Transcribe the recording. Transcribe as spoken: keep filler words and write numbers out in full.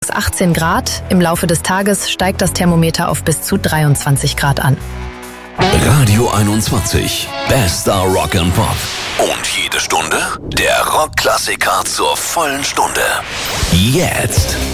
achtzehn Grad. Im Laufe des Tages steigt das Thermometer auf bis zu dreiundzwanzig Grad an. Radio einundzwanzig. Bester Rock and Pop. Und jede Stunde der Rockklassiker zur vollen Stunde. Jetzt.